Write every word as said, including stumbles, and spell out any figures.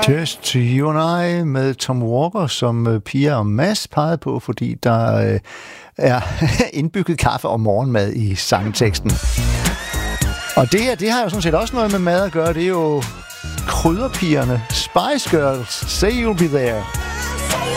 Just to you and I med Tom Walker, som uh, Pia og Mads pegede på, fordi der uh, er indbygget kaffe og morgenmad i sangteksten. Og det her, det har jo sådan set også noget med mad at gøre. Det er jo krydderpigerne, Spice Girls, Say You'll Be There.